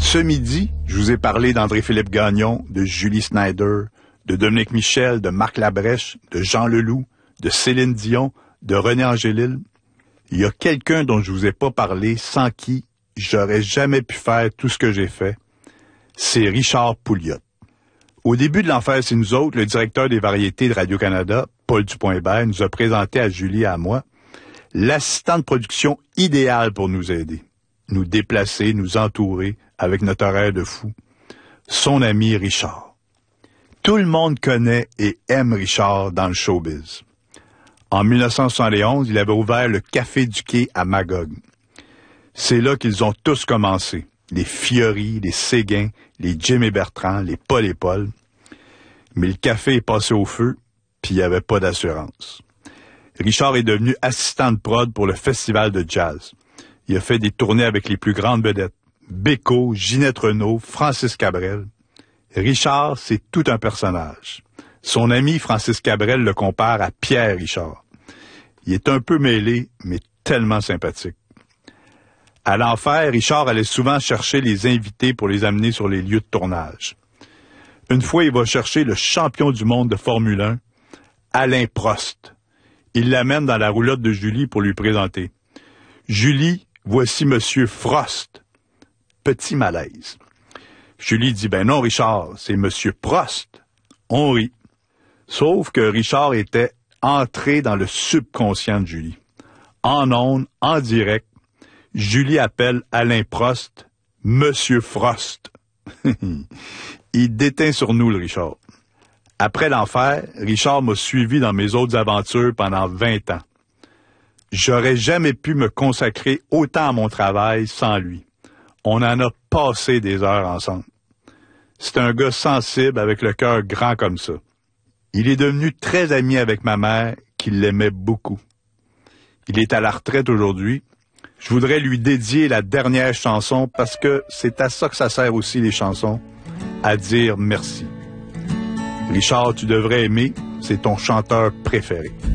Ce midi, je vous ai parlé d'André-Philippe Gagnon, de Julie Snyder, de Dominique Michel, de Marc Labrèche, de Jean Leloup, de Céline Dion, de René Angélil. Il y a quelqu'un dont je vous ai pas parlé, sans qui j'aurais jamais pu faire tout ce que j'ai fait. C'est Richard Pouliot. Au début de l'Enfer, c'est nous autres, le directeur des variétés de Radio-Canada, Paul Dupont-Hébert, nous a présenté à Julie et à moi l'assistant de production idéal pour nous aider, nous déplacer, nous entourer avec notre horaire de fou. Son ami Richard. Tout le monde connaît et aime Richard dans le showbiz. En 1971, il avait ouvert le Café du Quai à Magog. C'est là qu'ils ont tous commencé. Les Fiori, les Séguin, les Jim et Bertrand, les Paul et Paul. Mais le café est passé au feu, puis il n'y avait pas d'assurance. Richard est devenu assistant de prod pour le festival de jazz. Il a fait des tournées avec les plus grandes vedettes. Bécaud, Ginette Renault, Francis Cabrel. Richard, c'est tout un personnage. Son ami Francis Cabrel le compare à Pierre Richard. Il est un peu mêlé, mais tellement sympathique. À l'Enfer, Richard allait souvent chercher les invités pour les amener sur les lieux de tournage. Une fois, il va chercher le champion du monde de Formule 1, Alain Prost. Il l'amène dans la roulotte de Julie pour lui présenter. Julie, voici Monsieur Frost. Petit malaise. Julie dit, ben non, Richard, c'est Monsieur Prost. On rit. Sauf que Richard était entré dans le subconscient de Julie. En ondes, en direct, Julie appelle Alain Prost Monsieur Frost. Il déteint sur nous, le Richard. Après l'Enfer, Richard m'a suivi dans mes autres aventures pendant 20 ans. J'aurais jamais pu me consacrer autant à mon travail sans lui. On en a passé des heures ensemble. C'est un gars sensible avec le cœur grand comme ça. Il est devenu très ami avec ma mère, qui l'aimait beaucoup. Il est à la retraite aujourd'hui. Je voudrais lui dédier la dernière chanson parce que c'est à ça que ça sert aussi les chansons, à dire merci. Richard, tu devrais aimer, c'est ton chanteur préféré.